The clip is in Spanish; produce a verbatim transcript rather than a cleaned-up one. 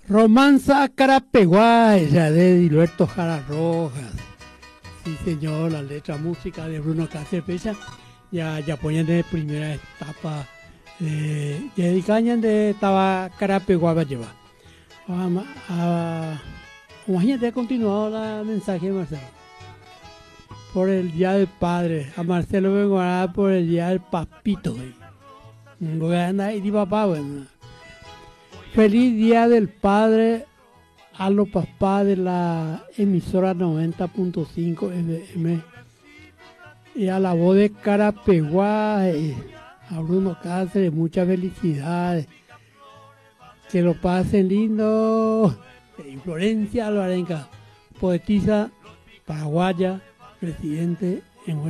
Romanza Carapeguá, ella de Dilberto Jara Rojas. Sí, señor, la letra música de Bruno Cáceres Pecha. Ya, ya ponían de primera etapa de, de Caña de estaba Carapeguá va a llevar. Vamos a. Imagínate, ha continuado el mensaje de Marcelo. Por el Día del Padre. A Marcelo vengo a dar por el Día del Papito. Voy a andar y papá, bueno. Feliz Día del Padre a los papás de la emisora noventa punto cinco F M y a la voz de Carapeguá, a Bruno Cáceres, muchas felicidades. Que lo pasen lindo. Florencia Alvarenga, poetisa paraguaya, residente en